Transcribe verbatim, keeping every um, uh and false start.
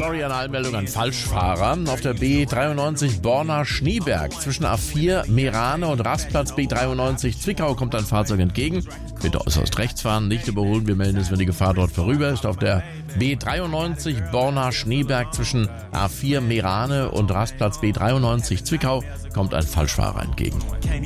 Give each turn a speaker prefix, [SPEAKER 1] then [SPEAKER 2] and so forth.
[SPEAKER 1] Sorry, eine Anmeldung an Falschfahrer. Auf der B dreiundneunzig Borna-Schneeberg zwischen A vier Meerane und Rastplatz B dreiundneunzig Zwickau kommt ein Fahrzeug entgegen. Bitte äußerst rechts fahren, nicht überholen. Wir melden es, wenn die Gefahr dort vorüber ist. Auf der B dreiundneunzig Borna-Schneeberg zwischen A vier Meerane und Rastplatz B dreiundneunzig Zwickau kommt ein Falschfahrer entgegen.